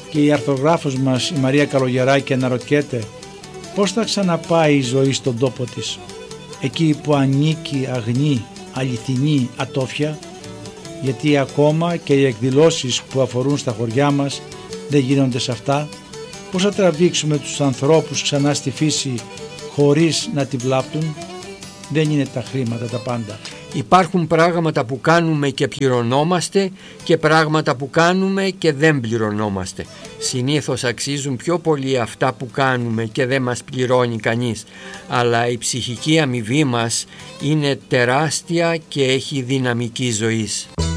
και η αρθρογράφος μας η Μαρία Καλογεράκη αναρωτιέται πώς θα ξαναπάει η ζωή στον τόπο της, εκεί που ανήκει αγνή, αληθινή ατόφια, γιατί ακόμα και οι εκδηλώσεις που αφορούν στα χωριά μας δεν γίνονται σε αυτά. Πώς θα τραβήξουμε τους ανθρώπους ξανά στη φύση χωρίς να τη βλάπτουν? Δεν είναι τα χρήματα τα πάντα. Υπάρχουν πράγματα που κάνουμε και πληρωνόμαστε και πράγματα που κάνουμε και δεν πληρωνόμαστε. Συνήθως αξίζουν πιο πολύ αυτά που κάνουμε και δεν μας πληρώνει κανείς, αλλά η ψυχική αμοιβή μας είναι τεράστια και έχει δυναμική ζωής.